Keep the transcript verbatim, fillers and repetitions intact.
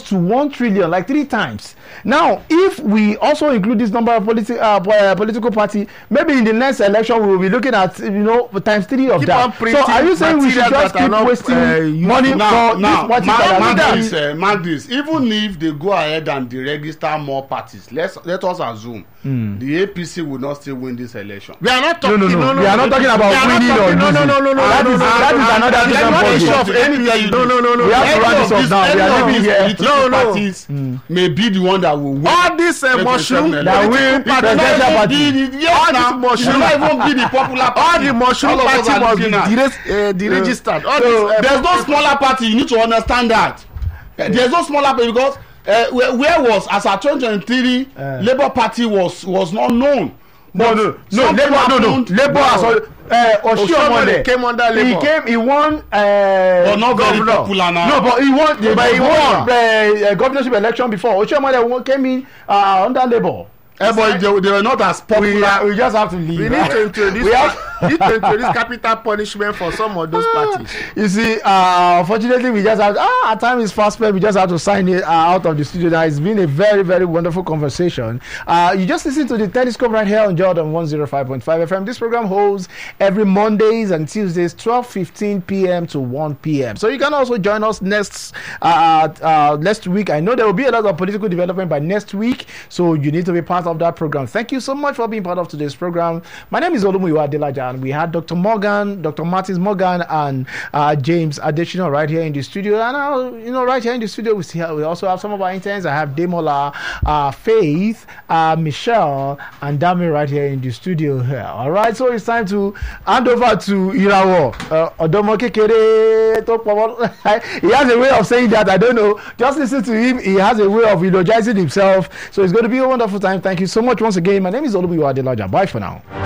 to one trillion, like three times. Now, if we also include this number of politi- uh, uh, political party, maybe in the next election we will be looking at, you know, times three of keep that. So are you saying we should just keep not, wasting uh, money now, for now, this party? Mark, Mark this, uh, Mark this. Even if they go ahead and they register more parties, let's let us assume mm. the A P C will not still win this election. We are not talking. No, no, no. no, no we are not talking about winning or losing. No, no, no, no, no. That is that is another different problem. No, no, no, no. We have to run this up now. We are living here. No, no. Parties may be the one that will win. All this mushroom that will presidential party. All this mushroom not even be the popular party. All the mushroom party must be deregistered. There's no smaller party. You need to understand that. There's no smaller party because uh, where, where was as at twenty twenty-three uh, Labour Party was was not known. No, no, no, Labour, no, no, Labour as well. Uh, Oshiomhole came under Labour. He came, he won. Uh, but not very governor. popular now. No, but he won. But, but he won uh, uh, governorship election before. Oshiomhole came in uh, under Labour. Eh, but they, they were not as popular. We, we just have to leave. We need to introduce, we have, need to introduce capital punishment for some of those parties. You see, uh, unfortunately, we just have ah, our time is fast spent. We just have to sign it uh, out of the studio now. It's been a very, very wonderful conversation. Uh, you just listen to the Telescope right here on Jordan one oh five point five F M. This program holds every Mondays and Tuesdays, twelve fifteen p.m. to one p.m. So you can also join us next uh, uh, next week. I know there will be a lot of political development by next week, so you need to be part of that program. Thank you so much for being part of today's program. My name is Olumuyiwa Adelaja, and we had Doctor Morgan, Doctor Martins Morgan, and uh, James Adesina right here in the studio. And uh, you know, right here in the studio, we see we also have some of our interns. I have Demola, uh, Faith, uh, Michelle, and Dami right here in the studio here. All right, so it's time to hand over to Irawo Odomo Kekere. He has a way of saying that. I don't know. Just listen to him. He has a way of eulogizing himself. So it's going to be a wonderful time. Thank you so much once again. My name is Olumuyiwa Adelaja. Bye for now.